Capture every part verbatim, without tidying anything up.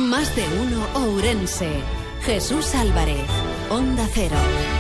Más de uno Ourense. Jesús Álvarez, Onda Cero.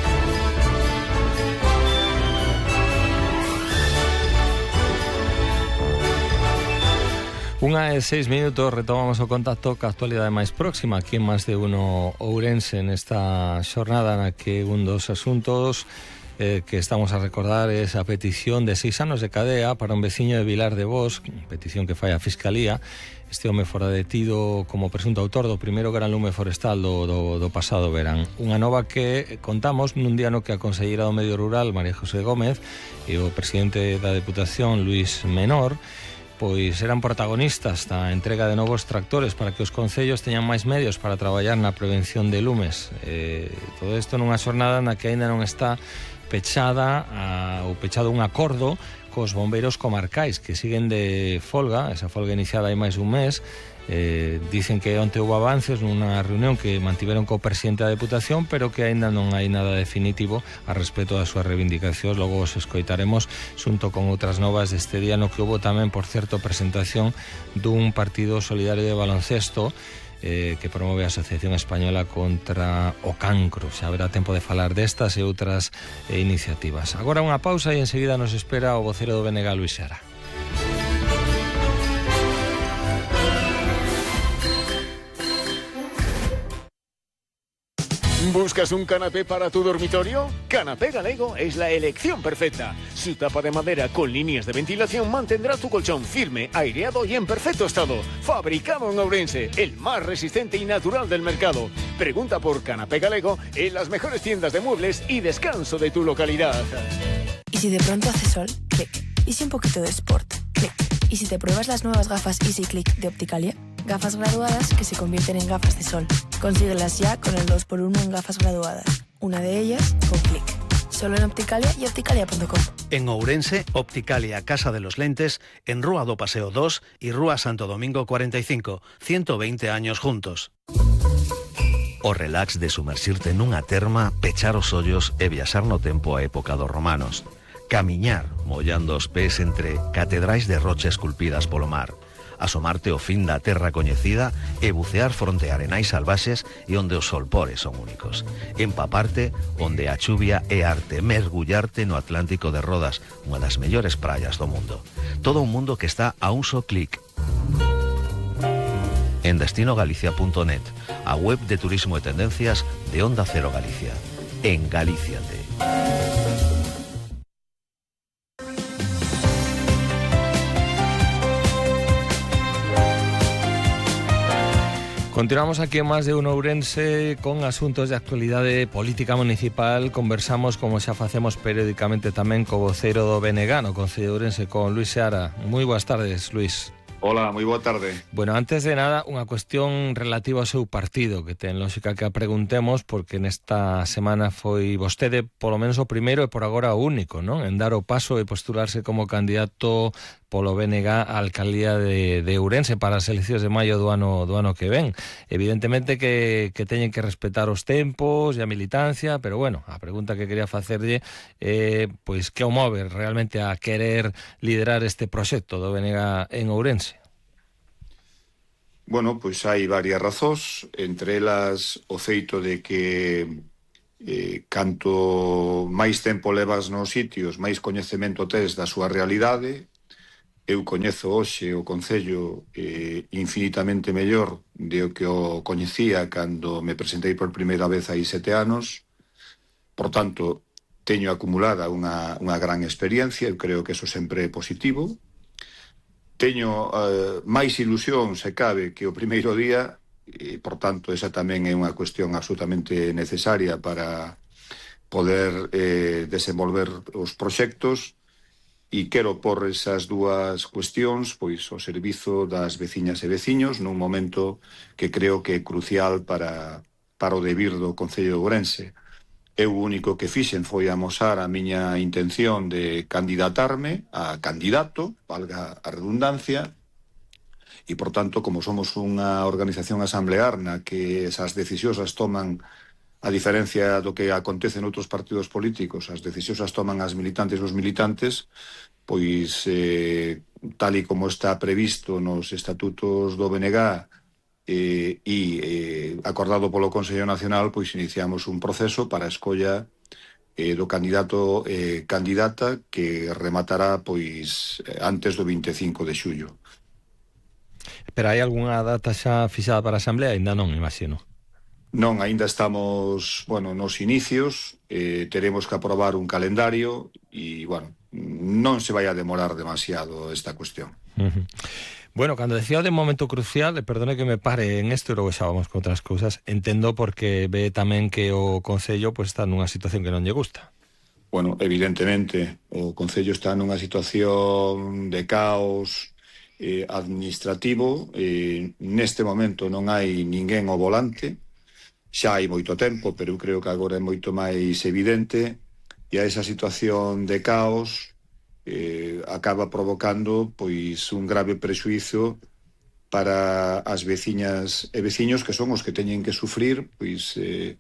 Unha e seis minutos, retomamos o contacto ca actualidade máis próxima aquí en Más de uno Ourense, nesta xornada na que un dos asuntos eh, que estamos a recordar é a petición de seis anos de cadea para un veciño de Vilar de Bos, petición que fai a Fiscalía. Este home fora detido como presunto autor do primeiro gran lume forestal do, do, do pasado verán. Unha nova que contamos nun día no que a conselleira do Medio Rural, María José Gómez, e o presidente da Deputación, Luís Menor, pois eran protagonistas da entrega de novos tractores para que os concellos teñan máis medios para traballar na prevención de lumes. Eh, todo isto nunha xornada na que aínda non está pechada a, ou pechado un acordo cos bombeiros comarcais que siguen de folga, esa folga iniciada hai máis dun mes. Eh, dicen que onte houve avances nunha reunión que mantiveron co presidente da Deputación, pero que aínda non hai nada definitivo a respecto das súas reivindicacións. Logo os escoitaremos xunto con outras novas deste día, no que houve tamén, por certo, presentación dun partido solidario de baloncesto eh, que promove a Asociación Española contra o Cancro. Xa haberá tempo de falar destas e outras eh, iniciativas. Agora unha pausa e enseguida nos espera o vocero do B N G, Luís Seara. ¿Buscas un canapé para tu dormitorio? Canapé Galego es la elección perfecta. Su tapa de madera con líneas de ventilación mantendrá tu colchón firme, aireado y en perfecto estado. Fabricado en Ourense, el más resistente y natural del mercado. Pregunta por Canapé Galego en las mejores tiendas de muebles y descanso de tu localidad. ¿Y si de pronto hace sol? Clic. ¿Y si un poquito de sport? Clic. ¿Y si te pruebas las nuevas gafas Easy Click de Opticalia? Gafas graduadas que se convierten en gafas de sol. Consíguelas ya con el dos por uno en gafas graduadas. Una de ellas con Click. Solo en Opticalia y opticalia punto com. En Ourense, Opticalia Casa de los Lentes, en Rúa do Paseo dos y Rúa Santo Domingo cuarenta y cinco, ciento veinte años juntos. O relax de sumerxirte nunha terma, pechar os ollos e viaxar no tempo a época dos romanos. Camiñar, mollando os pés entre catedrais de rocha esculpidas polo mar. Asomarte ao fin da terra coñecida e bucear fronte a arenais salvaxes e onde os solpores son únicos. Empaparte onde a chuvia é arte, mergullarte no Atlántico de Rodas, unha das mellores praias do mundo. Todo un mundo que está a un só clic. En destino galicia punto net, a web de turismo e tendencias de Onda Cero Galicia. En Galíciate. Continuamos aquí en Más de uno Ourense con asuntos de actualidade política municipal. Conversamos, como xa facemos periódicamente tamén, co voceiro do B N G no Concello de Ourense, con Luís Seara. Moi boas tardes, Luís. Hola, moi boa tarde. Bueno, antes de nada, unha cuestión relativa ao seu partido, que ten lógica que a preguntemos, porque nesta semana foi vostede, polo menos o primeiro e por agora o único, non? En dar o paso e postularse como candidato polo B N G á alcaldía de, de Ourense para as eleccións de maio do ano do ano que ven. Evidentemente que, que teñen que respetar os tempos e a militancia, pero bueno, a pregunta que quería facerlle é, eh, pois, que o move realmente a querer liderar este proxecto do B N G en Ourense? Bueno, pois hai varias razóns, entre elas o feito de que eh, canto máis tempo levas nos sitios, máis coñecemento tes da súa realidade. Eu coñezo hoxe o Concello eh, infinitamente mellor de o que o coñecía cando me presentei por primeira vez hai sete anos. Por tanto, teño acumulada unha, unha gran experiencia, eu creo que eso sempre é positivo. Teño uh, máis ilusión, se cabe, que o primeiro día, e, por tanto, esa tamén é unha cuestión absolutamente necesaria para poder eh, desenvolver os proxectos, e quero por esas dúas cuestións pois o servizo das veciñas e veciños nun momento que creo que é crucial para, para o devir do Concello de Ourense. Eu o único que fixen foi amosar a miña intención de candidatarme a candidato, valga a redundancia, e, por tanto, como somos unha organización asamblear na que esas decisións as toman, a diferencia do que acontece en outros partidos políticos, as decisións as toman as militantes e os militantes, pois, eh, tal e como está previsto nos estatutos do B N G, eh, e eh, acordado polo Consello Nacional, pois iniciamos un proceso para a escolla eh, do candidato eh, candidata que rematará pois antes do veinticinco de xullo. Pero hai algunha data xa fixada para a Asamblea? Ainda non, imagino. Non, aínda estamos, bueno, nos inicios, eh, teremos que aprobar un calendario e, bueno, non se vai a demorar demasiado esta cuestión. Uh-huh. Bueno, cando decía de momento crucial, perdone que me pare en isto e logo xa vamos con outras cousas, entendo porque ve tamén que o Concello pues, está nunha situación que non lle gusta. Bueno, evidentemente, o Concello está nunha situación de caos eh, administrativo, eh, neste momento non hai ninguén ao volante, xa hai moito tempo, pero eu creo que agora é moito máis evidente, e a esa situación de caos eh, acaba provocando pois un grave prexuízo para as veciñas e veciños que son os que teñen que sufrir pois eh,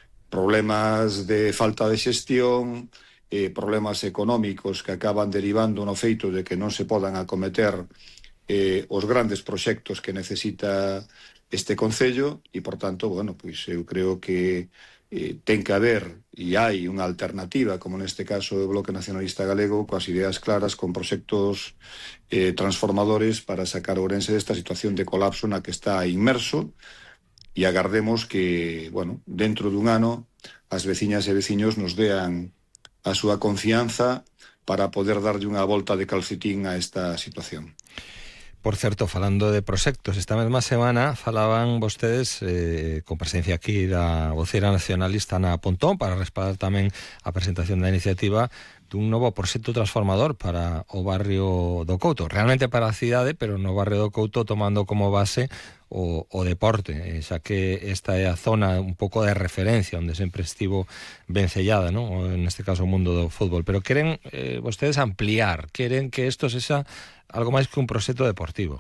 problemas de falta de xestión, eh, problemas económicos que acaban derivando no feito de que non se podan acometer eh, os grandes proxectos que necesita este Concello e, por tanto, bueno, pois eu creo que eh, ten que haber e hai unha alternativa, como neste caso o Bloque Nacionalista Galego, coas ideas claras, con proxectos eh, transformadores para sacar Ourense desta situación de colapso na que está inmerso e agardemos que, bueno, dentro dun ano as veciñas e veciños nos dean a súa confianza para poder darlle unha volta de calcetín a esta situación. Por certo, falando de proxectos, esta mesma semana falaban vostedes eh, con presencia aquí da voceira nacionalista Ana Pontón para respaldar tamén a presentación da iniciativa dun novo proxecto transformador para o barrio do Couto, realmente para a cidade, pero no barrio do Couto tomando como base o, o deporte, xa que esta é a zona un pouco de referencia onde sempre estivo ben sellada, ¿no? Neste caso o mundo do fútbol, pero queren eh, vostedes ampliar, queren que isto sexa algo máis que un proxecto deportivo.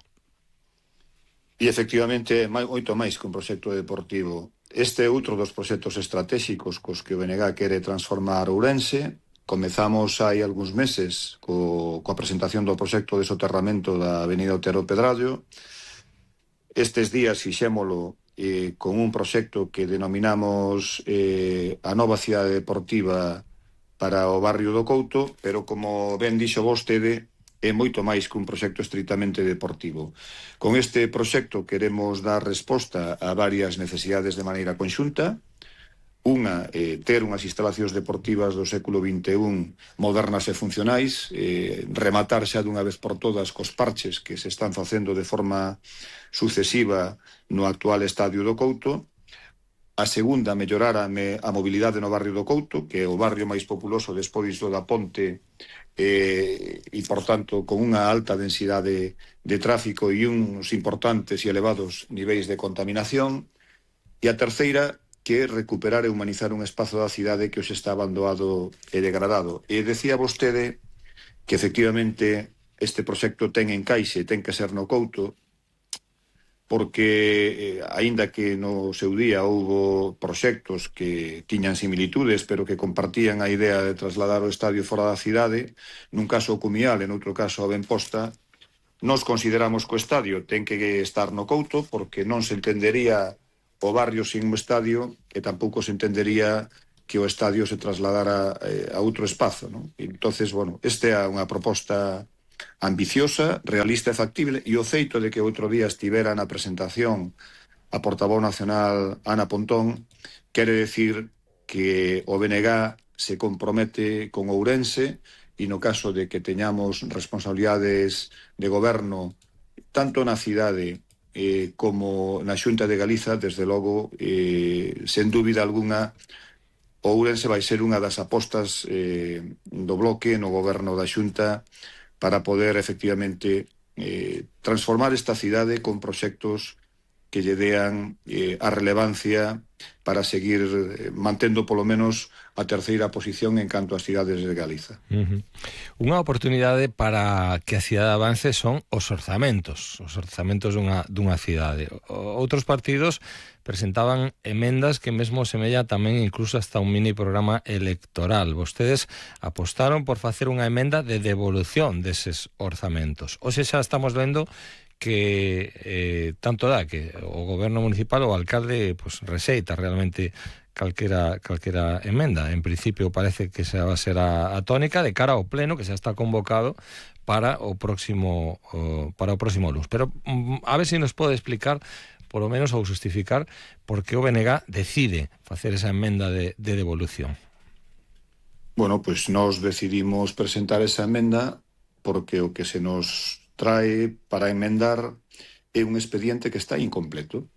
E efectivamente, moito máis que un proxecto deportivo. Este é outro dos proxectos estratégicos cos que o B N G quere transformar Ourense. Comezamos hai algúns meses co, coa presentación do proxecto de soterramento da avenida Otero Pedrallo. Estes días fixémolo eh, con un proxecto que denominamos eh, a nova cidade deportiva para o barrio do Couto, pero como ben dixo vostede, é moito máis que un proxecto estritamente deportivo. Con este proxecto queremos dar resposta a varias necesidades de maneira conxunta. Unha, eh, ter unhas instalacións deportivas do século vinte e un modernas e funcionais, eh, rematar xa dunha vez por todas cos parches que se están facendo de forma sucesiva no actual estadio do Couto. A segunda, mellorar a, me, a mobilidade no barrio do Couto, que é o barrio máis populoso despois do da Ponte, eh, e, por tanto, con unha alta densidade de tráfico e uns importantes e elevados niveis de contaminación. E a terceira, que é recuperar e humanizar un espazo da cidade que hoxe está abandonado e degradado. E decía vostede que, efectivamente, este proxecto ten encaixe, ten que ser no Couto, porque, eh, aínda que no seu día houbo proxectos que tiñan similitudes, pero que compartían a idea de trasladar o estadio fora da cidade, nun caso o Cumial e noutro caso a Benposta, nos consideramos que o estadio ten que estar no Couto, porque non se entendería o barrio sin un estadio e tampouco se entendería que o estadio se trasladara eh, a outro espazo, ¿no? Entonces, bueno, esta é unha proposta ambiciosa, realista e factible, e o feito de que outro día estivera na presentación a portavoz nacional Ana Pontón quere decir que o B N G se compromete con Ourense e no caso de que teñamos responsabilidades de goberno tanto na cidade eh, como na Xunta de Galiza, desde logo, eh, sen dúbida alguna, Ourense vai ser unha das apostas eh, do bloque no goberno da Xunta para poder, efectivamente, eh, transformar esta cidade con proxectos que lle dean eh, a relevancia para seguir eh, mantendo polo menos a terceira posición en canto ás cidades de Galiza. Uh-huh. Unha oportunidade para que a cidade avance son os orzamentos, os orzamentos dunha, dunha cidade. O, outros partidos presentaban emendas que mesmo semella tamén incluso hasta un mini programa electoral. Vostedes apostaron por facer unha emenda de devolución deses orzamentos. Hoxe xa estamos vendo que eh, tanto dá que o goberno municipal o alcalde pues rexeita realmente calquera, calquera emenda. En principio parece que esa va a ser a, a tónica de cara ao pleno que xa está convocado para o próximo o, para o próximo luns. Pero mm, a ver se nos pode explicar por lo menos ou justificar por que o B N G decide facer esa emenda de, de devolución. Bueno, pues nos decidimos presentar esa emenda porque o que se nos trae para emendar é un expediente que está incompleto.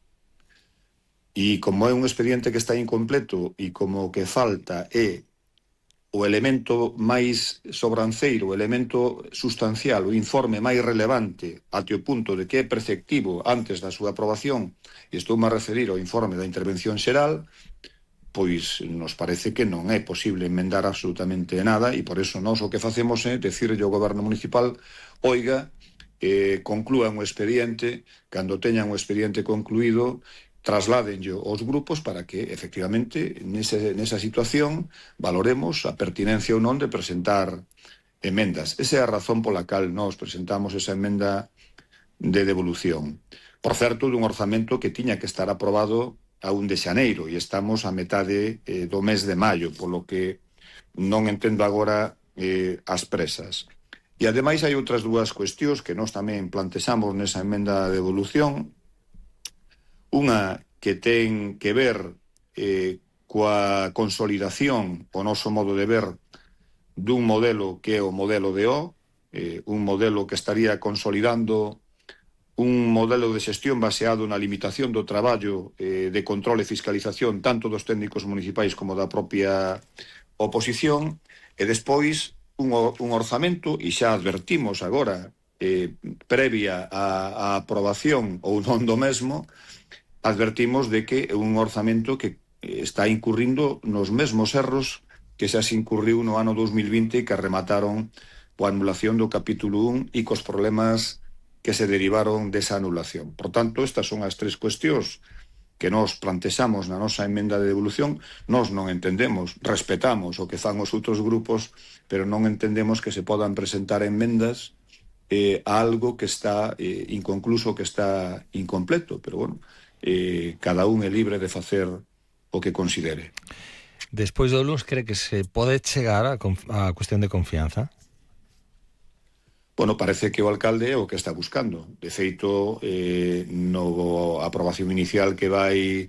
E como é un expediente que está incompleto e como o que falta é o elemento máis sobranceiro, o elemento sustancial, o informe máis relevante até o punto de que é preceptivo antes da súa aprobación, e estou a referir ao informe da intervención xeral, pois nos parece que non é posible emendar absolutamente nada e por eso nós o que facemos é decirlle ao goberno municipal: oiga, eh, conclúa un expediente, cando teñan o expediente concluído trasládenllo aos grupos para que, efectivamente, nese, nesa situación valoremos a pertinencia ou non de presentar emendas. Esa é a razón pola cal nós presentamos esa emenda de devolución. Por certo, dun orzamento que tiña que estar aprobado a un de xaneiro e estamos a metade eh, do mes de maio, polo que non entendo agora eh, as presas. E ademais hai outras dúas cuestións que nós tamén plantexamos nesa emenda de devolución. Unha que ten que ver eh, coa consolidación, o noso modo de ver, dun modelo que é o modelo de O, eh, un modelo que estaría consolidando un modelo de xestión baseado na limitación do traballo eh, de control e fiscalización tanto dos técnicos municipais como da propia oposición, e despois un, un orzamento, e xa advertimos agora, eh, previa a, a aprobación ou non do mesmo, advertimos de que é un orzamento que está incurrindo nos mesmos erros que xa se incurriu no ano dos mil vinte e que remataron coa anulación do capítulo un e cos problemas que se derivaron desa anulación. Por tanto, estas son as tres cuestións que nós plantexamos na nosa emenda de devolución. Nós non entendemos, respetamos o que fan os outros grupos, pero non entendemos que se podan presentar enmendas eh, a algo que está eh, inconcluso, que está incompleto. Pero, bueno, eh, cada un é libre de facer o que considere. Despois do luns, cree que se pode chegar a, a cuestión de confianza? Bueno, parece que o alcalde é o que está buscando. De feito, eh, no aprobación inicial que vai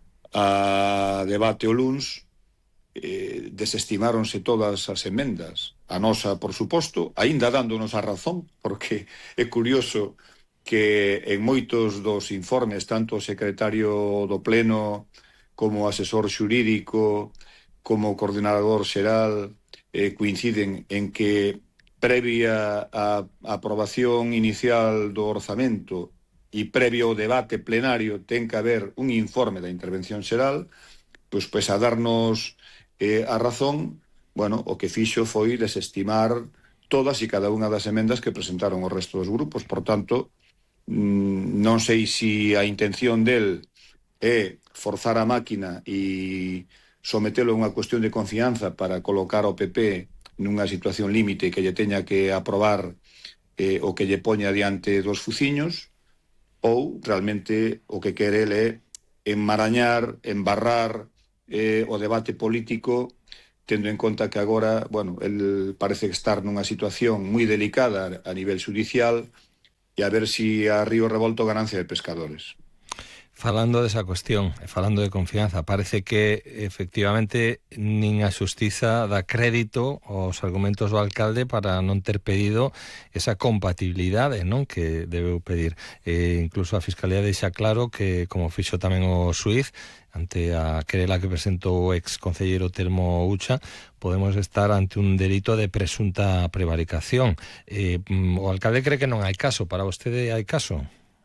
a debate o luns, eh, desestimáronse todas as emendas. A nosa, por suposto, aínda dándonos a razón, porque é curioso que en moitos dos informes, tanto o secretario do Pleno como o asesor xurídico, como o coordinador xeral, eh, coinciden en que previa a aprobación inicial do orzamento e previo ao debate plenario ten que haber un informe da intervención xeral, pois, pois a darnos eh, a razón, bueno, o que fixo foi desestimar todas e cada unha das emendas que presentaron o resto dos grupos. Por tanto, non sei se a intención del é forzar a máquina e sometelo a unha cuestión de confianza para colocar ao P P nunha situación límite que lle teña que aprobar eh, o que lle poña diante dos fuciños, ou realmente o que quere ele é enmarañar, embarrar eh, o debate político, tendo en conta que agora, bueno, el parece estar nunha situación moi delicada a nivel judicial, e a ver si a río revolto ganancia de pescadores. Falando desa cuestión, falando de confianza, parece que efectivamente nin a xustiza dá crédito aos argumentos do alcalde para non ter pedido esa compatibilidade, non, que debeu pedir. E incluso a Fiscalía deixa claro que, como fixo tamén o xuíz ante a querela que presentou o ex concelleiro Telmo Ucha, podemos estar ante un delito de presunta prevaricación. Eh, o alcalde cree que non hai caso. Para vostede hai caso?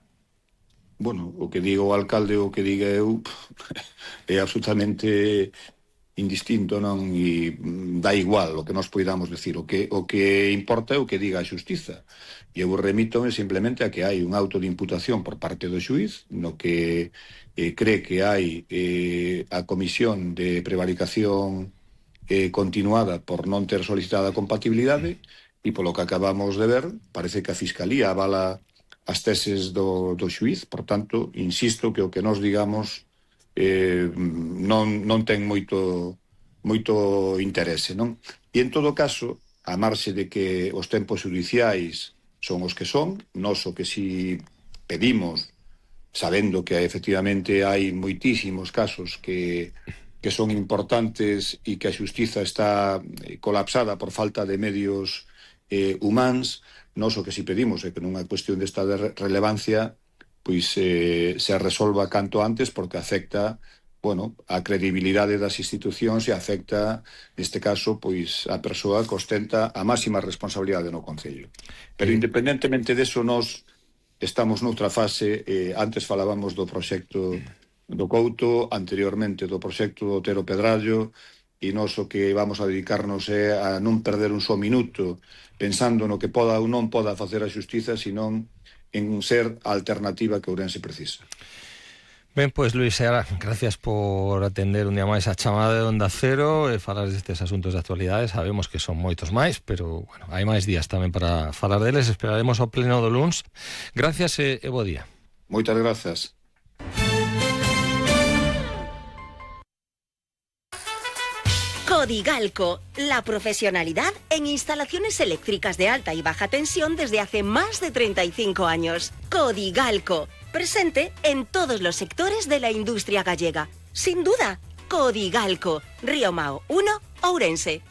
Bueno, o que diga o alcalde o que diga eu é absolutamente indistinto, non? E dá igual o que nos poidamos decir. O que, o que importa é o que diga a xustiza. E eu remítome simplemente a que hai un auto de imputación por parte do xuiz no que eh, cree que hai eh, a comisión de prevaricación eh, continuada por non ter solicitado a compatibilidade, e polo que acabamos de ver, parece que a Fiscalía avala as teses do, do xuiz. Por tanto, insisto que o que nos digamos eh, non, non ten moito, moito interese, non? E en todo caso, a marxe de que os tempos judiciais son os que son, nós o que si pedimos, sabendo que efectivamente hai moitísimos casos que, que son importantes e que a xustiza está colapsada por falta de medios eh, humanos, nós o que si pedimos é que nunha cuestión desta de relevancia pois eh, se resolva canto antes, porque afecta, bueno, a credibilidade das institucións e afecta, neste caso, pois a persoa que ostenta a máxima responsabilidade no Concello. Pero independentemente deso, nós estamos noutra fase. Eh, antes falábamos do proxecto do Couto, anteriormente do proxecto do Otero Pedrallo, e nós o que vamos a dedicarnos é a non perder un só minuto pensando no que poda ou non poda facer a xustiza, senón en ser a alternativa que Ourense precisa. Ben, pois, Luís Seara, gracias por atender un día máis a chamada de Onda Cero e falar destes asuntos de actualidade. Sabemos que son moitos máis, pero, bueno, hai máis días tamén para falar deles. Esperaremos ao pleno do luns. Gracias e, e bo día. Moitas grazas. Codigalco, la profesionalidad en instalaciones eléctricas de alta y baja tensión desde hace más de treinta y cinco años. Codigalco, presente en todos los sectores de la industria gallega. Sin duda, Codigalco, Río Mao uno, Ourense.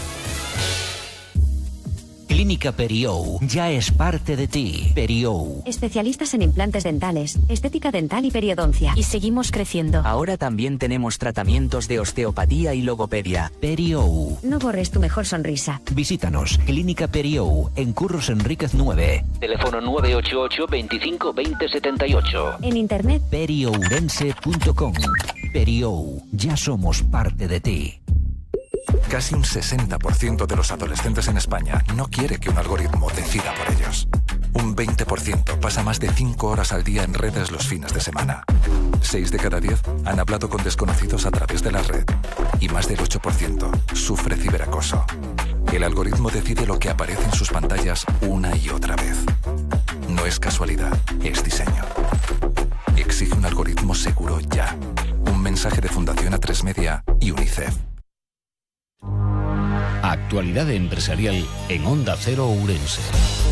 Clínica Periou ya es parte de ti. Periou. Especialistas en implantes dentales, estética dental y periodoncia. Y seguimos creciendo. Ahora también tenemos tratamientos de osteopatía y logopedia. Periou. No borres tu mejor sonrisa. Visítanos, Clínica Periou, en Curros Enríquez nueve. Teléfono nueve ocho ocho, veinticinco, veinte, setenta y ocho. En internet, periourense punto com. Periou, ya somos parte de ti. Casi un sesenta por ciento de los adolescentes en España no quiere que un algoritmo decida por ellos. Un veinte por ciento pasa más de cinco horas al día en redes los fines de semana. seis de cada diez han hablado con desconocidos a través de la red. Y más del ocho por ciento sufre ciberacoso. El algoritmo decide lo que aparece en sus pantallas una y otra vez. No es casualidad, es diseño. Exige un algoritmo seguro ya. Un mensaje de Fundación A tres Media y UNICEF. Actualidad empresarial en Onda Cero Ourense.